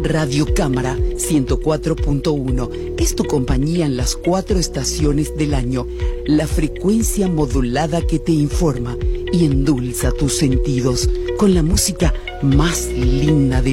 Radio Cámara 104.1 es tu compañía en las 4 estaciones del año, la frecuencia modulada que te informa y endulza tus sentidos con la música más linda del